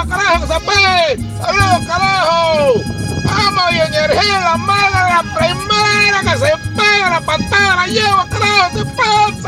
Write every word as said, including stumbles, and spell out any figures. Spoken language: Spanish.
carajo, que se pegue. Saludos, carajo. Vamos, y energía en la mano, la primera que se pega, la patada la llevo, carajo, ¿qué pasa?